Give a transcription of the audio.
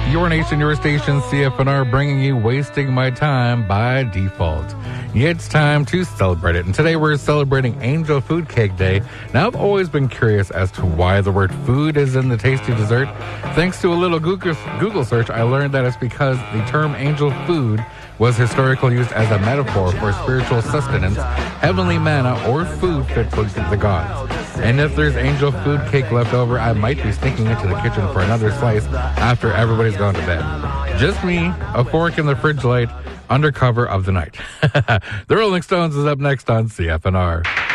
Your nation, your station, CFNR, bringing you Wasting My Time by default. It's time to celebrate it. And today we're celebrating Angel Food Cake Day. Now, I've always been curious as to why the word food is in the tasty dessert. Thanks to a little Google search, I learned that it's because the term angel food was historically used as a metaphor for spiritual sustenance, heavenly manna, or food fit for the gods. And if there's angel food cake left over, I might be sneaking into the kitchen for another slice after everybody's gone to bed. Just me, a fork in the fridge light, under cover of the night. The Rolling Stones is up next on CFNR.